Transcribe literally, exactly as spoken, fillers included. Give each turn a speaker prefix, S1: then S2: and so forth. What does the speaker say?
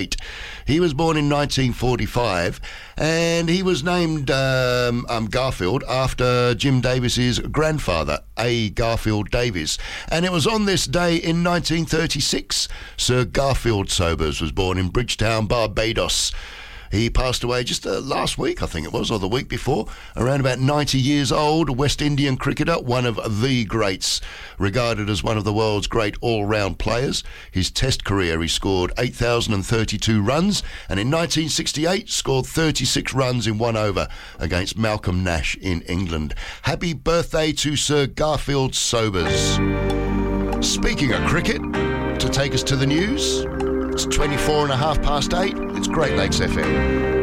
S1: He was born in nineteen forty-five, and he was named um, um, Garfield after Jim Davis's grandfather, A. Garfield Davis. And it was on this day in nineteen thirty-six, Sir Garfield Sobers was born in Bridgetown, Barbados. He passed away just uh, last week, I think it was, or the week before, around about ninety years old, West Indian cricketer, one of the greats, regarded as one of the world's great all-round players. His Test career, he scored eight thousand thirty-two runs, and in nineteen sixty-eight scored thirty-six runs in one over against Malcolm Nash in England. Happy birthday to Sir Garfield Sobers. Speaking of cricket, to take us to the news, it's twenty-four and a half past eight. It's Great Lakes F M.